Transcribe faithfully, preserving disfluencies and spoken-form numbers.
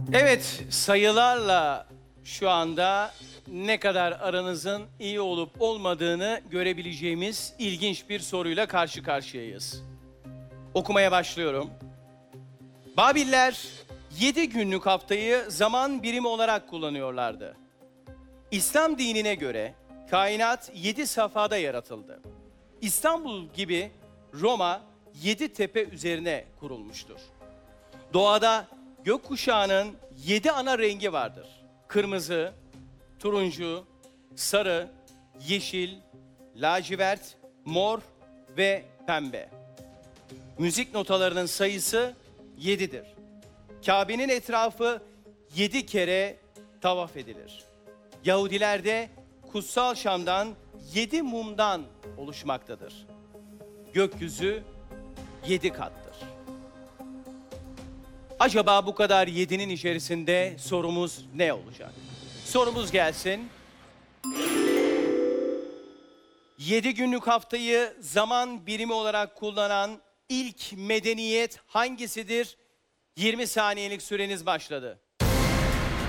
Evet, sayılarla şu anda ne kadar aranızın iyi olup olmadığını görebileceğimiz ilginç bir soruyla karşı karşıyayız. Okumaya başlıyorum. Babiller yedi günlük haftayı zaman birimi olarak kullanıyorlardı. İslam dinine göre kainat yedi safhada yaratıldı. İstanbul gibi Roma yedi tepe üzerine kurulmuştur. Doğada gökkuşağının yedi ana rengi vardır. Kırmızı, turuncu, sarı, yeşil, lacivert, mor ve pembe. Müzik notalarının sayısı yedidir. Kabe'nin etrafı yedi kere tavaf edilir. Yahudilerde kutsal Şam'dan yedi mumdan oluşmaktadır. Gökyüzü yedi kattır. Acaba bu kadar yedinin içerisinde sorumuz ne olacak? Sorumuz gelsin. Yedi günlük haftayı zaman birimi olarak kullanan ilk medeniyet hangisidir? yirmi saniyelik süreniz başladı.